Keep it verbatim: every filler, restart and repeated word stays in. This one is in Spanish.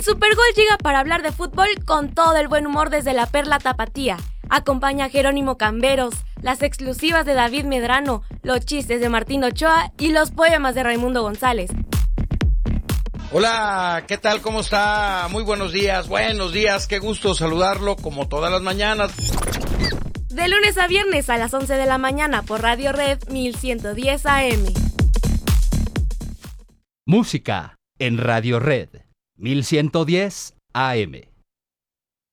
Supergol llega para hablar de fútbol con todo el buen humor desde la Perla Tapatía. Acompaña a Jerónimo Camberos, las exclusivas de David Medrano, los chistes de Martín Ochoa y los poemas de Raimundo González. Hola, ¿qué tal? ¿Cómo está? Muy buenos días, buenos días, qué gusto saludarlo como todas las mañanas. De lunes a viernes a las once de la mañana por Radio Red mil ciento diez A M. Música en Radio Red mil ciento diez A M.